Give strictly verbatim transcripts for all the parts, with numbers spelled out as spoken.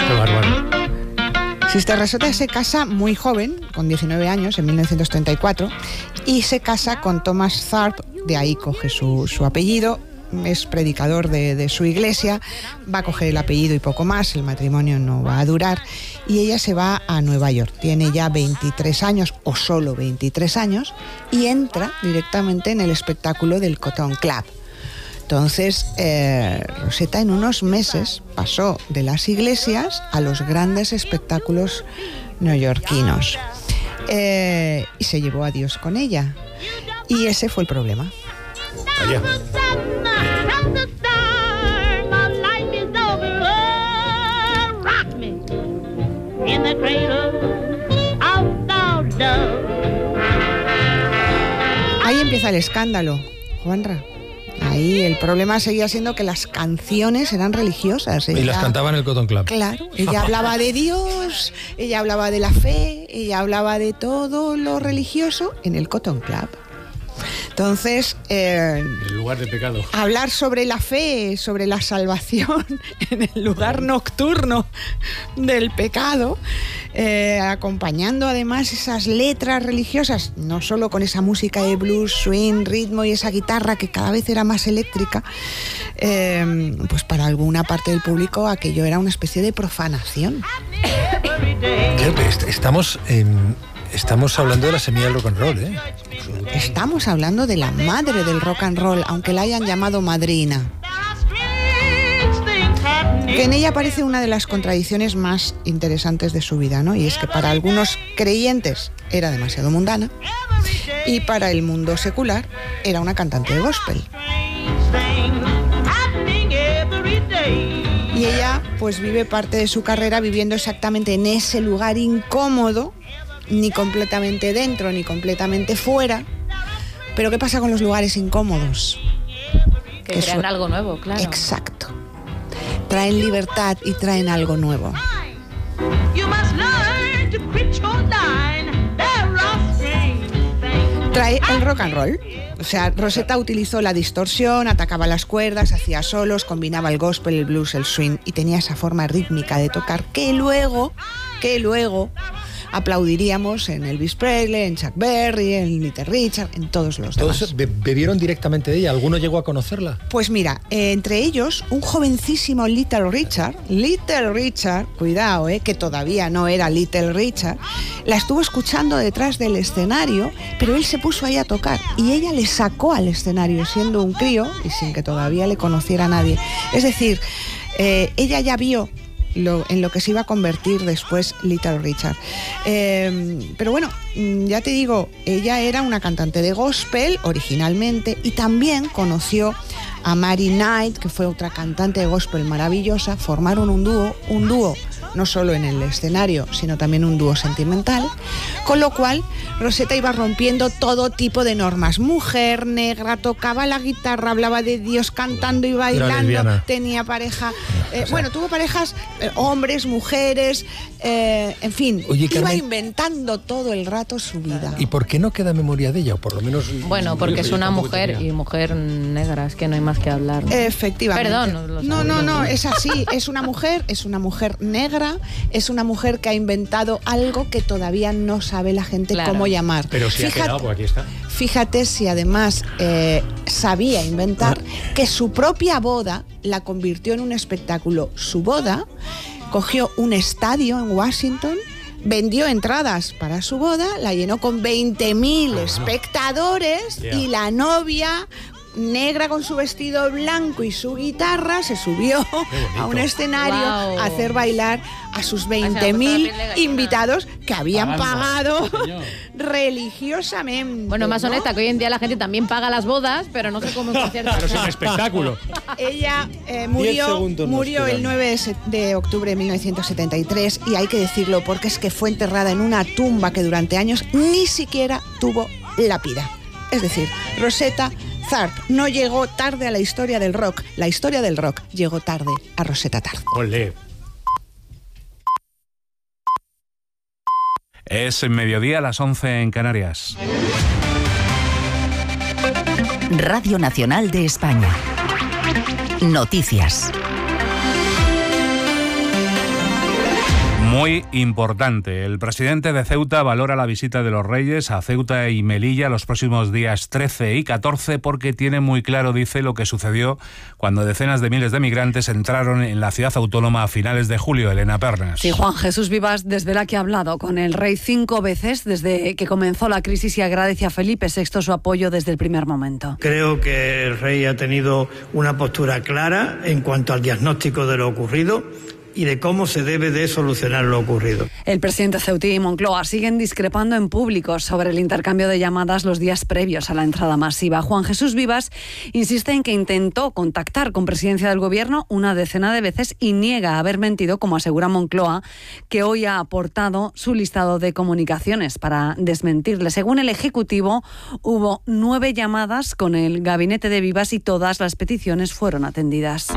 Qué bárbaro. Sister Rosetta se casa muy joven, con diecinueve años, en mil novecientos treinta y cuatro, y se casa con Thomas Tharp, de ahí coge su, su apellido, es predicador de, de su iglesia, va a coger el apellido y poco más, el matrimonio no va a durar, y ella se va a Nueva York, tiene ya veintitrés años, o solo veintitrés años, y entra directamente en el espectáculo del Cotton Club. Entonces, eh, Rosetta en unos meses pasó de las iglesias a los grandes espectáculos neoyorquinos. Eh, y se llevó a Dios con ella. Y ese fue el problema. Allá. Ahí empieza el escándalo, Juanra. Ahí el problema seguía siendo que las canciones eran religiosas. Ella, y las cantaba en el Cotton Club. Claro, ella hablaba de Dios, ella hablaba de la fe, ella hablaba de todo lo religioso en el Cotton Club. Entonces, eh, el lugar de pecado. Hablar sobre la fe, sobre la salvación en el lugar nocturno del pecado, eh, acompañando además esas letras religiosas, no solo con esa música de blues, swing, ritmo y esa guitarra que cada vez era más eléctrica, eh, pues para alguna parte del público aquello era una especie de profanación. Estamos en... Estamos hablando de la semilla del rock and roll, ¿eh? Estamos hablando de la madre del rock and roll, aunque la hayan llamado madrina. Que en ella aparece una de las contradicciones más interesantes de su vida, ¿no? Y es que para algunos creyentes era demasiado mundana y para el mundo secular era una cantante de gospel. Y ella pues vive parte de su carrera viviendo exactamente en ese lugar incómodo, ni completamente dentro ni completamente fuera. Pero ¿qué pasa con los lugares incómodos? Que, que crean su... algo nuevo, claro. Exacto. Traen libertad y traen algo nuevo. Trae el rock and roll. O sea, Rosetta utilizó la distorsión, atacaba las cuerdas, hacía solos, combinaba el gospel, el blues, el swing y tenía esa forma rítmica de tocar que luego, que luego aplaudiríamos en Elvis Presley, en Chuck Berry, en Little Richard, en todos los demás. ¿Todos be- bebieron directamente de ella? ¿Alguno llegó a conocerla? Pues mira, eh, entre ellos, un jovencísimo Little Richard, Little Richard, cuidado, eh, que todavía no era Little Richard, la estuvo escuchando detrás del escenario, pero él se puso ahí a tocar y ella le sacó al escenario siendo un crío y sin que todavía le conociera a nadie. Es decir, eh, ella ya vio Lo, en lo que se iba a convertir después Little Richard. Eh, pero bueno, ya te digo, ella era una cantante de gospel originalmente y también conoció a Mary Knight, que fue otra cantante de gospel maravillosa. Formaron un dúo, un dúo no solo en el escenario, sino también un dúo sentimental, con lo cual Rosetta iba rompiendo todo tipo de normas. Mujer, negra, tocaba la guitarra, hablaba de Dios cantando y bailando, tenía pareja, eh, o sea, bueno, tuvo parejas, eh, hombres, mujeres, eh, en fin, Oye, iba Carmen, inventando todo el rato su vida. ¿Y por qué no queda memoria de ella? O por lo menos... Bueno, porque es una mujer y mujer negra, es que no hay más que hablar, ¿no? Efectivamente. Perdón. No, no, no, es así, es una mujer, es una mujer negra, es una mujer que ha inventado algo que todavía no sabe la gente claro. cómo llamar. Pero si fíjate, ha quedado, pues aquí está. Fíjate si además eh, sabía inventar que su propia boda la convirtió en un espectáculo. Su boda cogió un estadio en Washington, vendió entradas para su boda, la llenó con veinte mil espectadores yeah. y la novia, negra con su vestido blanco y su guitarra, se subió a un escenario wow. a hacer bailar a sus veinte mil invitados que habían pagado religiosamente. Bueno, más ¿no? honesta, que hoy en día la gente también paga las bodas, pero no sé cómo en conciertos. Pero es un espectáculo. Ella eh, murió, murió el nueve de octubre de mil novecientos setenta y tres y hay que decirlo porque es que fue enterrada en una tumba que durante años ni siquiera tuvo lápida. Es decir, Rosetta Tharp no llegó tarde a la historia del rock. La historia del rock llegó tarde a Rosetta Tharp. Olé. Es mediodía a las once en Canarias. Radio Nacional de España. Noticias. muy importante. El presidente de Ceuta valora la visita de los Reyes a Ceuta y Melilla los próximos días trece y catorce porque tiene muy claro, dice, lo que sucedió cuando decenas de miles de migrantes entraron en la ciudad autónoma a finales de julio. Elena Pernas. Sí, Juan Jesús Vivas desvela que ha hablado con el rey cinco veces desde que comenzó la crisis y agradece a Felipe sexto su apoyo desde el primer momento. Creo que el rey ha tenido una postura clara en cuanto al diagnóstico de lo ocurrido y de cómo se debe de solucionar lo ocurrido. El presidente Ceutí y Moncloa siguen discrepando en público sobre el intercambio de llamadas los días previos a la entrada masiva. Juan Jesús Vivas insiste en que intentó contactar con presidencia del gobierno una decena de veces y niega haber mentido, como asegura Moncloa, que hoy ha aportado su listado de comunicaciones para desmentirle. Según el Ejecutivo, hubo nueve llamadas con el gabinete de Vivas y todas las peticiones fueron atendidas.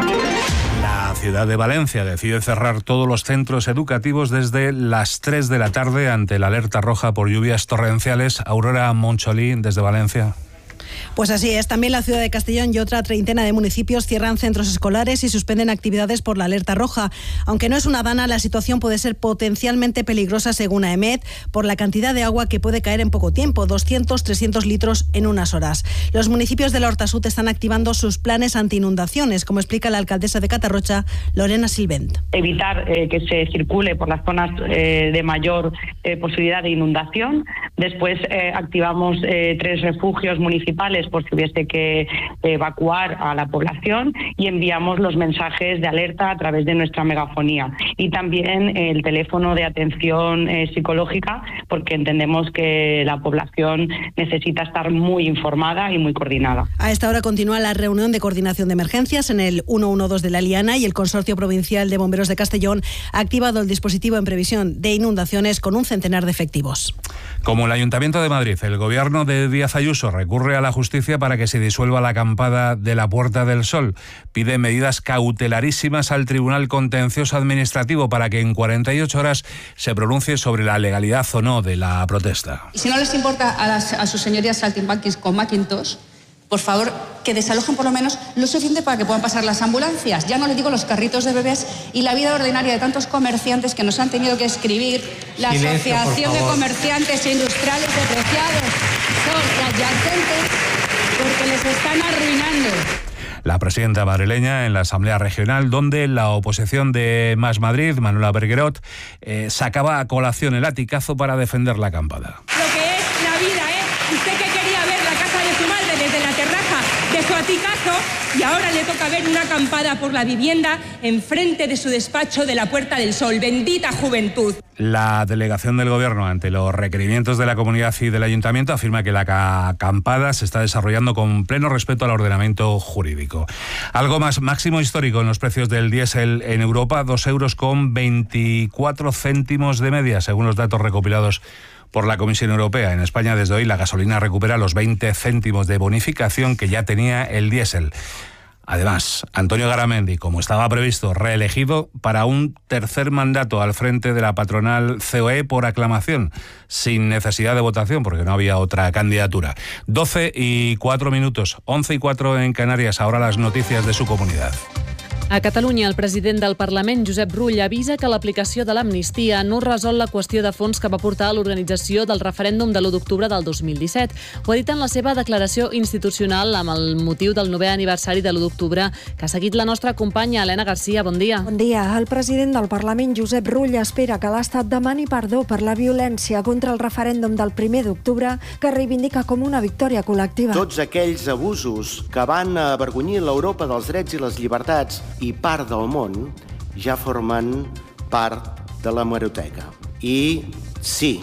La ciudad de Valencia decide cerrar todos los centros educativos desde las tres de la tarde ante la alerta roja por lluvias torrenciales. Aurora Moncholí, desde Valencia. Pues así es. También la ciudad de Castellón y otra treintena de municipios cierran centros escolares y suspenden actividades por la alerta roja. Aunque no es una dana, la situación puede ser potencialmente peligrosa según AEMET por la cantidad de agua que puede caer en poco tiempo, doscientos a trescientos litros en unas horas. Los municipios de la Horta Sud están activando sus planes anti-inundaciones, como explica la alcaldesa de Catarrocha, Lorena Silvent. Evitar eh, que se circule por las zonas eh, de mayor eh, posibilidad de inundación. Después eh, activamos eh, tres refugios municipales por si hubiese que evacuar a la población y enviamos los mensajes de alerta a través de nuestra megafonía y también el teléfono de atención eh, psicológica, porque entendemos que la población necesita estar muy informada y muy coordinada. A esta hora continúa la reunión de coordinación de emergencias en el ciento doce de la Liana y el Consorcio Provincial de Bomberos de Castellón ha activado el dispositivo en previsión de inundaciones con un centenar de efectivos. Como el Ayuntamiento de Madrid, el gobierno de Díaz Ayuso recurre a la justicia para que se disuelva la acampada de la Puerta del Sol. Pide medidas cautelarísimas al Tribunal Contencioso Administrativo para que en cuarenta y ocho horas se pronuncie sobre la legalidad o no de la protesta. Y si no les importa a, las, a sus señorías saltimbanquis con Macintosh, por favor, que desalojen por lo menos lo suficiente para que puedan pasar las ambulancias. Ya no les digo los carritos de bebés y la vida ordinaria de tantos comerciantes que nos han tenido que escribir la Silencio, Asociación de Comerciantes e Industriales Depreciados son adyacentes porque les están arruinando. La presidenta madrileña en la Asamblea Regional, donde la oposición de Más Madrid, Manuela Berguerot, eh, sacaba a colación el latigazo para defender la acampada. Lo que es la vida, ¿eh? Usted que quería ver la casa de su madre desde la terraza de su aticazo y ahora le toca ver una acampada por la vivienda enfrente de su despacho de la Puerta del Sol. ¡Bendita juventud! La delegación del Gobierno, ante los requerimientos de la comunidad y del Ayuntamiento, afirma que la acampada se está desarrollando con pleno respeto al ordenamiento jurídico. Algo más máximo histórico en los precios del diésel en Europa, dos euros con veinticuatro céntimos de media, según los datos recopilados por la Comisión Europea. En España, desde hoy, la gasolina recupera los veinte céntimos de bonificación que ya tenía el diésel. Además, Antonio Garamendi, como estaba previsto, reelegido para un tercer mandato al frente de la patronal C O E por aclamación, sin necesidad de votación, porque no había otra candidatura. doce y cuatro minutos, once y cuatro en Canarias, ahora las noticias de su comunidad. A Catalunya, el president del Parlament, Josep Rull, avisa que l'aplicació de l'amnistia no resol la qüestió de fons que va portar a l'organització del referèndum de l'u d'octubre del dos mil disset. Ho ha dit en la seva declaració institucional amb el motiu del novè aniversari de l'u d'octubre, que ha seguit la nostra companya Helena Garcia. Bon dia. Bon dia. El president del Parlament, Josep Rull, espera que l'Estat demani perdó per la violència contra el referèndum del primer d'octubre, que reivindica com una victòria col·lectiva. Tots aquells abusos que van avergonyir l'Europa dels drets i les llibertats i part del món ja formen part de l'hemeroteca. I sí,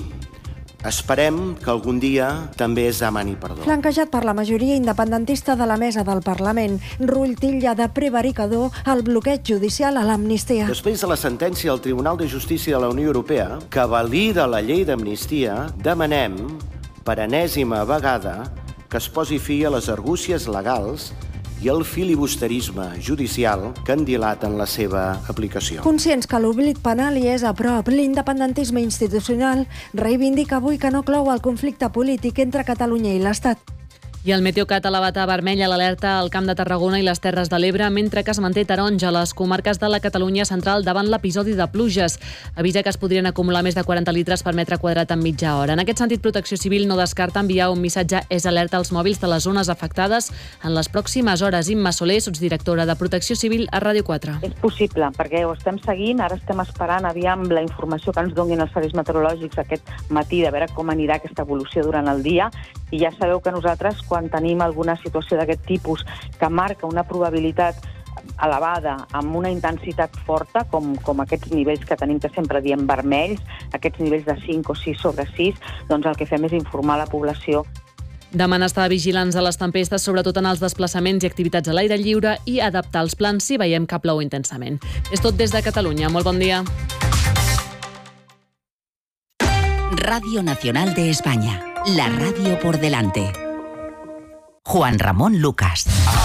esperem que algun dia també es demani perdó. Flanquejat per la majoria independentista de la mesa del Parlament, Rull titlla de prevaricador el bloqueig judicial a l'amnistia. Després de la sentència del Tribunal de Justícia de la Unió Europea, que valida la llei d'amnistia, demanem per enèsima vegada que es posi fi a les argúcies legals i el filibusterisme judicial que han dilat en la seva aplicació. Conscients que l'oblit penal hi és a prop, l'independentisme institucional reivindica avui que no clou el conflicte polític entre Catalunya i l'Estat. I el Meteocat ha elevat a vermella l'alerta al Camp de Tarragona i les Terres de l'Ebre, mentre que es manté taronja a les comarques de la Catalunya central davant l'episodi de pluges. Avisa que es podrien acumular més de quaranta litres per metre quadrat en mitja hora. En aquest sentit, Protecció Civil no descarta enviar un missatge és alerta als mòbils de les zones afectades en les pròximes hores. Imma Soler, sotsdirectora de Protecció Civil a Ràdio quatre. És possible, perquè ho estem seguint, ara estem esperant aviam la informació que ens donin els serveis meteorològics aquest matí, de veure com anirà aquesta evolució durant el dia, i ja sabeu que nosaltres, quan tenim alguna situació d'aquest tipus que marca una probabilitat elevada, amb una intensitat forta, com, com aquests nivells que tenim, que sempre diem vermells, aquests nivells de cinc o sis sobre sis, doncs el que fem és informar la població. Demanar estar vigilants a les tempestes, sobretot en els desplaçaments i activitats a l'aire lliure, i adaptar els plans si veiem que plou intensament. És tot des de Catalunya. Molt bon dia. Radio Nacional de España. La radio por delante. Juan Ramón Lucas.